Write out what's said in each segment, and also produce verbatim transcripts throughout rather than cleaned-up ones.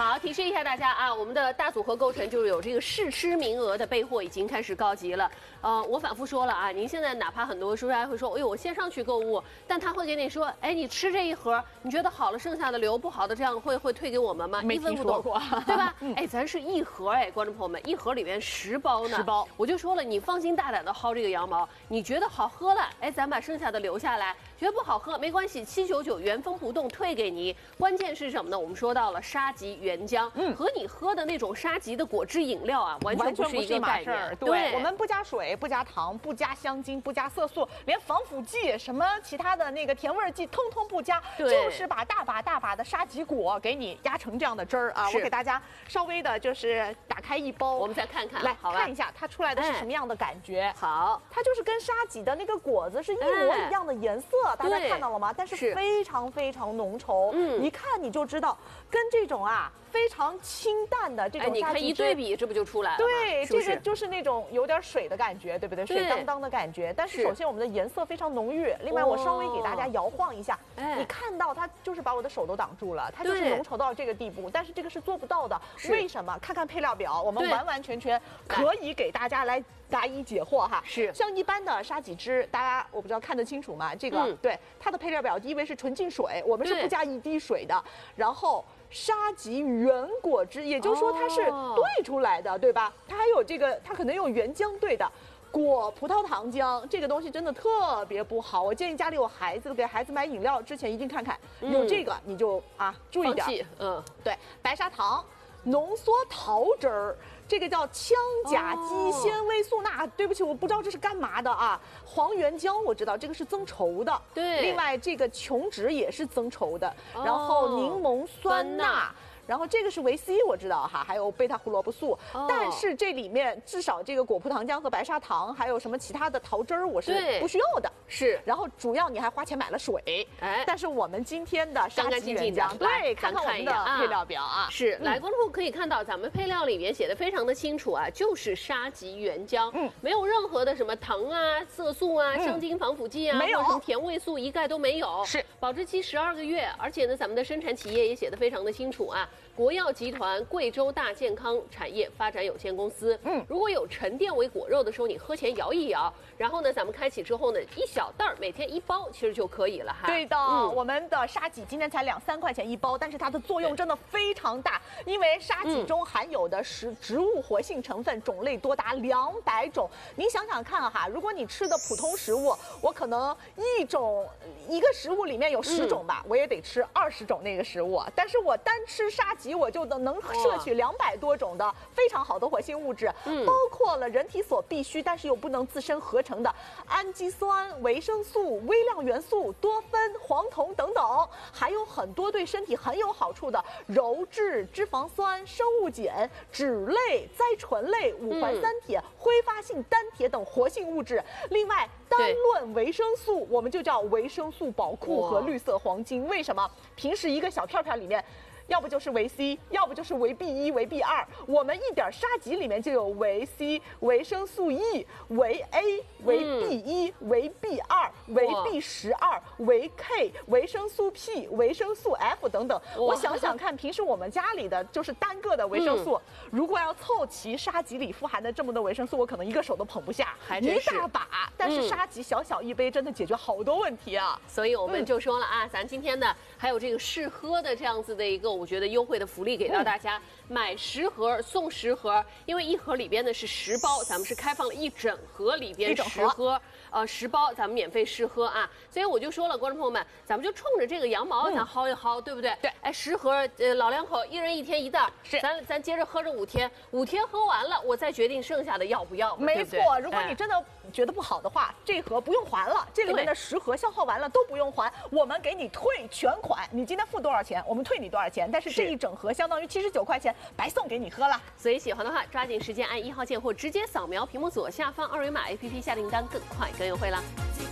好，提示一下大家啊，我们的大组合构成就是有这个试吃名额的备货已经开始告急了。呃，我反复说了啊，您现在哪怕很多叔叔还会说，哎呦，我线上去购物，但他会给你说，哎，你吃这一盒，你觉得好了，剩下的留，不好的这样会会退给我们吗？ 没一分不动，对吧？ 嗯、 哎，咱是一盒哎，观众朋友们，一盒里面十包呢， 十包， 我就说了，你放心大胆的薅这个羊毛，你觉得好喝了，哎，咱把剩下的留下来，觉得不好喝没关系，七九九原封不动退给你。关键是什么呢？我们说到了沙棘原浆，嗯，和你喝的那种沙棘的果汁饮料啊，完全不是一个概念。 对，对我们不加水，不加糖，不加香精，不加色素，连防腐剂、什么其他的那个甜味剂，通通不加，就是把大把大把的沙棘果给你压成这样的汁儿啊！我给大家稍微的，就是打开一包， 我们再看看， 来看一下它出来的是什么样的感觉。哎、 好， 它就是跟沙棘的那个果子是一模一样的颜色，哎、大家看到了吗？但是非常非常浓稠，嗯，一看你就知道，跟这种啊。非常清淡的这种沙棘汁， 哎，你看一对比，这不就出来了？ 对， 是是这个就是那种有点水的感觉，对不对？水当当的感觉。但是首先我们的颜色非常浓郁，另外我稍微给大家摇晃一下，哦、你看到它就是把我的手都挡住了，它就是浓稠到这个地步。但是这个是做不到的，为什么？看看配料表，我们完完全全可以给大家来答疑解惑哈。 是， 像一般的沙棘汁，大家我不知道看得清楚吗？这个、嗯、对它的配料表，第一位是纯净水，我们是不加一滴水的，然后。沙棘原果汁，也就是说它是兑出来的，哦、对吧？它还有这个，它可能用原浆兑的。果葡萄糖浆这个东西真的特别不好，我建议家里有孩子给孩子买饮料之前一定看看，嗯、有这个你就啊注意点。 嗯， 对，白砂糖、浓缩桃汁儿。这个叫羟甲基纤维素钠，哦、对不起，我不知道这是干嘛的啊。黄原浆我知道，这个是增稠的。 对， 另外这个琼脂也是增稠的，哦、然后柠檬酸钠。然后这个是维 C， 我知道哈，还有贝塔胡萝卜素，哦、但是这里面至少这个果葡糖浆和白砂糖，还有什么其他的桃汁儿，我是不需要的。 是， 然后主要你还花钱买了水，哎，但是我们今天的沙棘原浆，对，看看我们的配料表啊。 是，来，观众可以看到咱们配料里面写的非常的清楚啊，就是沙棘原浆，嗯，没有任何的什么糖啊、色素啊、香精、防腐剂啊， 没有什么甜味素，一概都没有。 是， 保质期十二个月，而且呢，咱们的生产企业也写的非常的清楚啊。国药集团贵州大健康产业发展有限公司，嗯，如果有沉淀为果肉的时候，你喝前摇一摇，然后呢，咱们开启之后呢，一小袋儿，每天一包，其实就可以了哈。 对的，嗯、我们的沙棘今天才两三块钱一包，但是它的作用真的非常大，因为沙棘中含有的食植物活性成分种类多达两百种。您想想看哈，如果你吃的普通食物，我可能一种一个食物里面有十种吧，嗯、我也得吃二十种那个食物，但是我单吃沙棘。我就能摄取两百多种的非常好的活性物质，嗯、包括了人体所必需但是又不能自身合成的氨基酸、维生素、微量元素、多酚、黄酮等等，还有很多对身体很有好处的鞣质、脂肪酸、生物碱、脂类、甾醇类、五环三铁、嗯、挥发性单铁等活性物质。另外，单论维生素，我们就叫维生素宝库和绿色黄金。为什么？平时一个小片片里面。要不就是维 C， 要不就是维 B 一、维 B 二。我们一点沙棘里面就有维 C、维生素 E、维 A、维 B 一、维 B 二、维 B 十二、维 K、维生素 P、维生素 F 等等。我想想看，平时我们家里的就是单个的维生素，嗯、如果要凑齐沙棘里富含的这么多维生素，我可能一个手都捧不下， 还真是一大把。但是沙棘小小一杯，真的解决好多问题啊！ 所以我们就说了啊，嗯、咱今天呢还有这个试喝的这样子的一个。我觉得优惠的福利给到大家，嗯、买十盒送十盒，因为一盒里边呢是十包，咱们是开放了一整盒，里边十盒，呃十包，咱们免费试喝啊。所以我就说了，观众朋友们，咱们就冲着这个羊毛，咱薅一薅，嗯、对不对？ 对， 哎，十盒，呃，老两口一人一天一袋， 是， 咱咱接着喝着五天，五天喝完了，我再决定剩下的要不要。 没错，如果你真的觉得不好的话，这盒不用还了，这里面的十盒消耗完了都不用还，我们给你退全款，你今天付多少钱，我们退你多少钱。但是这一整盒相当于七十九块钱，白送给你喝了。 所以喜欢的话，抓紧时间按一号键或直接扫描屏幕左下方二维码 A P P 下订单，更快更优惠啦。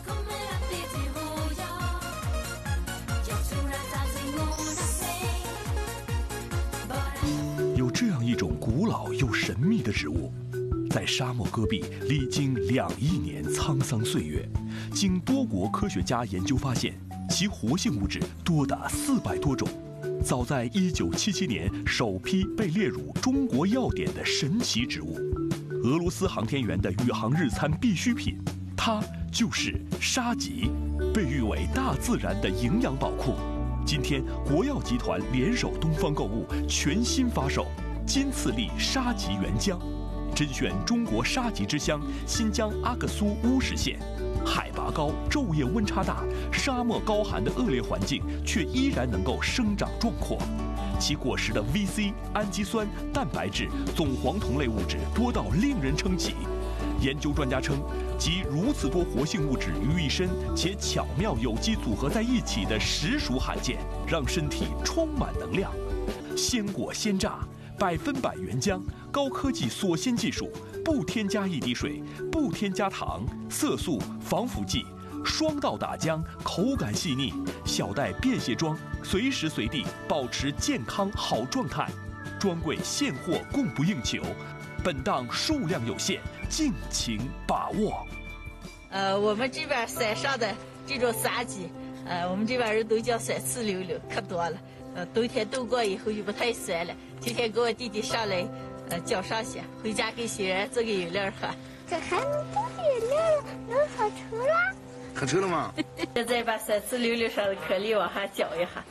有这样一种古老又神秘的植物，在沙漠戈壁历经两亿年沧桑岁月，经多国科学家研究发现，其活性物质多达四百多种。 早在一九七七年首批被列入中国药典的神奇植物，俄罗斯航天员的宇航日餐必需品，它就是沙棘，被誉为大自然的营养宝库。今天，国药集团联手东方购物全新发售金次粒沙棘原浆，甄选中国沙棘之乡新疆阿克苏乌什县。海拔高，昼夜温差大，沙漠高寒的恶劣环境，却依然能够生长壮阔。其果实的 V C、氨基酸、蛋白质、总黄酮类物质多到令人称奇。研究专家称，集如此多活性物质于一身，且巧妙有机组合在一起的实属罕见，让身体充满能量。鲜果鲜榨，百分百原浆，高科技锁鲜技术，不添加一滴水，不添加糖、色素、防腐剂，双道打浆，口感细腻，小袋便携装，随时随地保持健康好状态。专柜现货供不应求，本档数量有限，敬请把握。 呃，我们这边山上的这种沙棘，呃，我们这边人都叫酸刺溜溜，可多了。呃，冬天冻过以后就不太酸了。今天给我弟弟上来，呃，浇上些，回家给新人做个饮料喝。 这还能做饮料了，能喝成了？ 喝成了吗？ 现在把酸刺溜溜上的颗粒往下搅一下。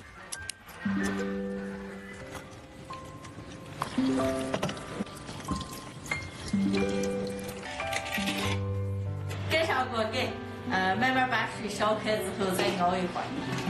盖上锅盖，呃，慢慢把水烧开之后再熬一会儿。